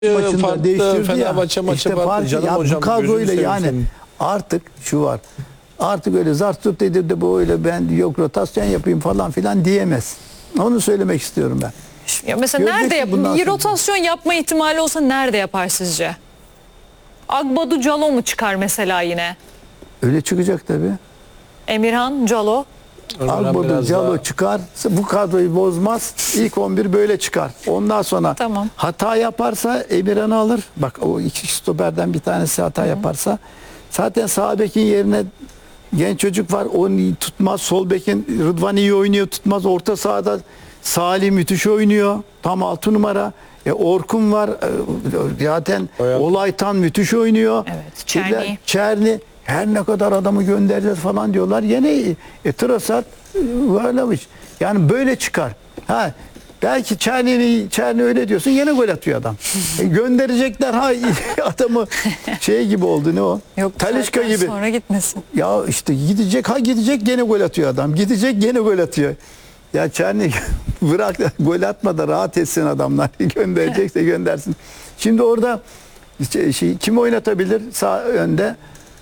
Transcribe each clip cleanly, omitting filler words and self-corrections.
maçında değiştirdi Fenerbahçe ya. maçı İşte farklı. farkı Canım ya, hocam, bu kadroyla gözünü yani seveyim artık şu var. Artık öyle zart tut dedi de böyle ben yok rotasyon yapayım falan filan diyemez. Onu söylemek istiyorum ben. Ya mesela Göreceksin nerede bundan sonra. rotasyon yapma ihtimali olsa nerede yapar sizce? Agbadu Calo mu çıkar mesela yine? Öyle çıkacak tabii. Emirhan Calo. Agbodu Calo çıkar. Bu kadroyu bozmaz. İlk 11 böyle çıkar. Ondan sonra Tamam. hata yaparsa Emirhan'ı alır. Bak o iki stoperden bir tanesi hata yaparsa zaten sağ bekin yerine genç çocuk var. Onu tutmaz. Sol bekin Rıdvan iyi oynuyor, tutmaz. Orta sahada Salih müthiş oynuyor. Tam 6 numara. Orkun var. Zaten Olaytan müthiş oynuyor. Evet, Çerni. Çerni. Her ne kadar adamı göndereceğiz falan diyorlar. Yine Trossard varlamış. Yani böyle çıkar. Ha belki Çerni öyle diyorsun, yine gol atıyor adam. Gönderecekler adamı şey gibi oldu, ne o? Yok, Talisca gibi. sonra gitmesin. Ya işte gidecek gene gol atıyor adam. Gidecek gene gol atıyor. Ya Çerni bırak gol atma da rahat etsin adamlar. Gönderecekse göndersin. Şimdi orada kim oynatabilir sağ önde?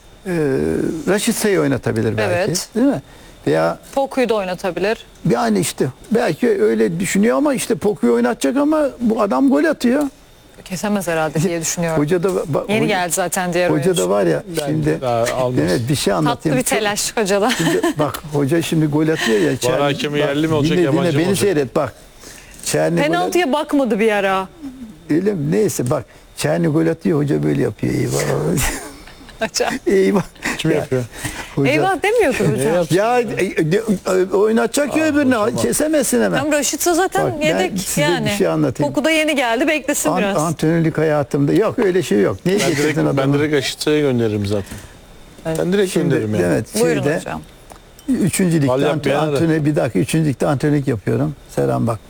Raşit Say'ı oynatabilir belki. Evet. Değil mi? Veya Poku'yu da oynatabilir. yani işte belki öyle düşünüyor ama işte Poku'yu oynatacak ama bu adam gol atıyor. Kesemez herhalde diye düşünüyorum. Hoca da Yeni geldi zaten diğer hoca oyuncu. da var ya şimdi evet, bir şey anlatayım. Tatlı bir telaş hocada. Şimdi bak hoca şimdi gol atıyor ya. Var hakemi yerli mi olacak, yabancı mı beni olacak? seyret bak. Çerni Penaltıya bakmadı bir ara. öyle mi? Neyse bak. Çerni gol atıyor, hoca böyle yapıyor. Eyvah. Hocam. Eyvah. Kim yapıyor? Hoca, Eyvah demiyordur hocam. ya oynatacak ya öbürünü, kesemezsin hemen. Tam Raşit'se zaten Bak, ben yedek size yani. bir şey anlatayım. Poku da yeni geldi, beklesin biraz. Antrenörlük hayatımda yok öyle şey yok. Niye getirdin adamı? Ben direkt Aşita'ya gönderirim zaten. Ben direkt gönderirim yani. Evet, Buyurun şeyde, hocam. 3. ligde Vallahi yapmayan da. antrenör, bir dakika 3. ligde antrenörlük yapıyorum. Serhan bak.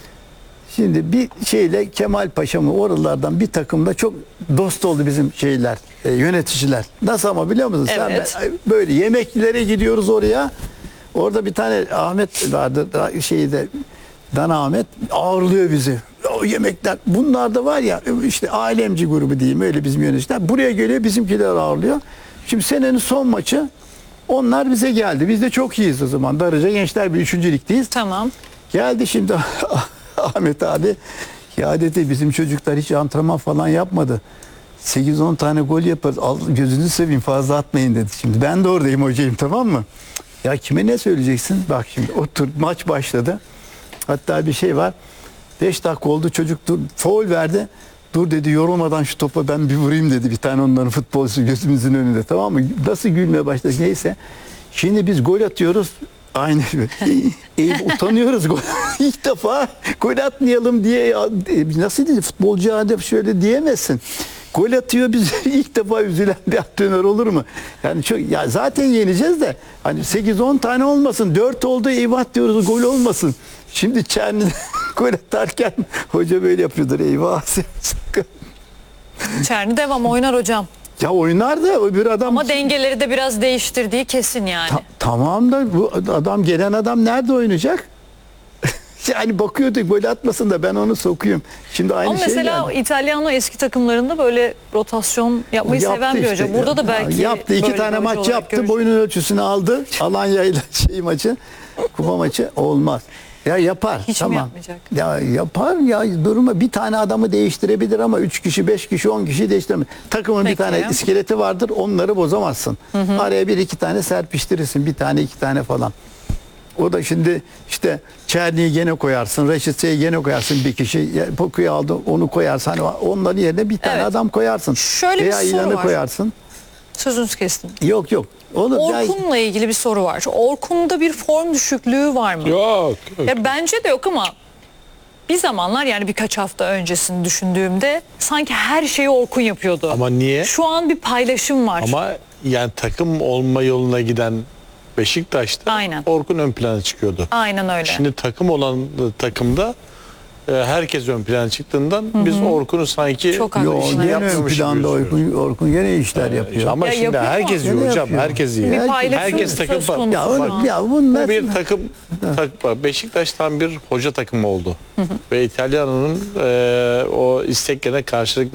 Şimdi bir şeyle Kemal Paşa mı oralardan bir takımda çok dost oldu bizim şeyler, yöneticiler. Nasıl ama biliyor musun? Evet. Sen böyle yemeklere gidiyoruz oraya. Orada bir tane Ahmet vardı şeyde, Dana Ahmet ağırlıyor bizi. O yemekler bunlar da var ya işte alemci grubu diyeyim öyle bizim yöneticiler. Buraya geliyor, bizimkiler ağırlıyor. Şimdi senenin son maçı onlar bize geldi. Biz de çok iyiyiz o zaman. Darıca Gençler bir 3. ligdeyiz. Tamam. Geldi şimdi Ahmet abi, ya dedi bizim çocuklar hiç antrenman falan yapmadı. 8-10 tane gol yaparız. Gözünüzü seveyim fazla atmayın dedi. Şimdi ben de oradayım hocayım, tamam mı? Ya kime ne söyleyeceksin? Bak şimdi otur, maç başladı. Hatta bir şey var. 5 dakika oldu, çocuk faul verdi. Dur dedi, yorulmadan şu topa ben bir vurayım dedi. Bir tane onların futbolcusu gözümüzün önünde, tamam mı? Nasıl gülmeye başladı neyse. Şimdi biz gol atıyoruz. Aynı utanıyoruz gol. İlk defa gol atmayalım diye nasıl dedi futbolcu adem şöyle diyemezsin. Gol atıyor, biz ilk defa üzülen bir antrenör olur mu? Yani çok ya zaten yeneceğiz de hani 8-10 tane olmasın. 4 oldu eyvah diyoruz, gol olmasın. Şimdi Çerni gol atarken hoca böyle yapıyordur, eyvah. Çerni devam oynar hocam. Ya oynar da öbür adam... Ama dengeleri de biraz değiştirdiği kesin yani. Tamam da bu adam, gelen adam nerede oynayacak? Yani bakıyordu gol atmasın da ben onu sokuyum. Şimdi aynı ama şey mesela yani. İtalyanlı eski takımlarında böyle rotasyon yapmayı Yaptı seven bir işte. hoca. Burada da belki yaptı. 2 böyle tane bir hoca maç olarak yaptı. göreceğiz. Boyunun ölçüsünü aldı. Alanya ile maçı. Kupa maçı olmaz. Ya yapar. Hiç mi tamam. yapmayacak? Ya yapar ya, duruma bir tane adamı değiştirebilir ama 3 kişi, 5 kişi, 10 kişi değiştiremez. Takımın Peki. bir tane iskeleti vardır. Onları bozamazsın. Araya 1-2 tane serpiştirirsin. 1 tane 2 tane falan. O da şimdi işte Çerni'yi gene koyarsın, Reşit'e gene koyarsın bir kişi. Poku'yu aldı, onu koyarsın. Hani onların yerine bir tane Evet. adam koyarsın. Şöyle bir veya soru İlan'ı var. koyarsın. Sözünüzü kestim. Yok. Olur. Orkun'la ilgili bir soru var. Orkun'da bir form düşüklüğü var mı? Yok. Ya bence de yok ama bir zamanlar yani birkaç hafta öncesini düşündüğümde sanki her şeyi Orkun yapıyordu. Ama niye? Şu an bir paylaşım var. Ama yani takım olma yoluna giden Beşiktaş'ta Aynen. Orkun ön plana çıkıyordu. Aynen öyle. Şimdi takım olan takımda herkes ön plana çıktığından biz Orkun'u sanki Çok Yo, haklısın. gene ön yapmamış gibi planda gözüküyor. Orkun gene işler yapıyor. Ama Ya şimdi yapıyor herkes ama- yiyor Gene hocam. yapıyor. Herkes yiyor. Bir paylaşım Herkes takım söz konusu. Ya, Bak, ya bunlar Bu bir takım Beşiktaş'tan bir hoca takımı oldu. Ve İtalyano'nun o isteklerine karşılık